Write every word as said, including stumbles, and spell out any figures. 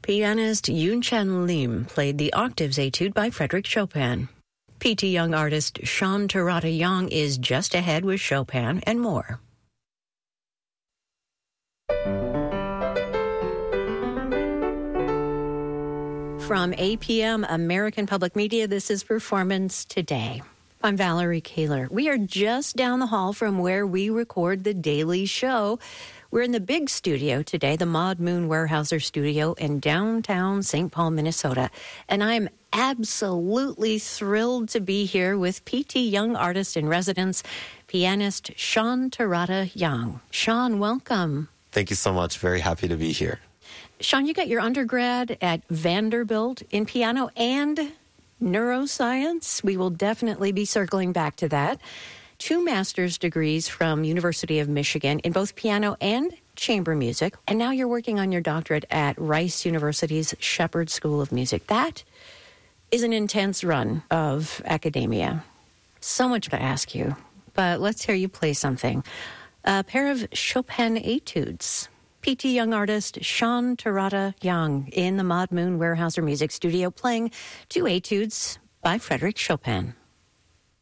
Pianist Yunchen Lim played the Octaves Etude by Frédéric Chopin. P T Young artist Sean Terada Young is just ahead with Chopin and more. From A P M American Public Media, this is Performance Today. I'm Valerie Kaler. We are just down the hall from where we record the Daily Show. We're in the big studio today, the Maud Moon Weyerhaeuser Studio in downtown Saint Paul, Minnesota. And I'm absolutely thrilled to be here with P T Young artist in residence, pianist Sean Terada Young. Sean, welcome. Thank you so much. Very happy to be here. Sean, you got your undergrad at Vanderbilt in piano and neuroscience. We will definitely be circling back to that. Two master's degrees from University of Michigan in both piano and chamber music. And now you're working on your doctorate at Rice University's Shepherd School of Music. That is an intense run of academia. So much to ask you, but let's hear you play something. A pair of Chopin etudes. P T Young artist Sean Terada Young in the Maud Moon Weyerhaeuser Music Studio playing two etudes by Frédéric Chopin.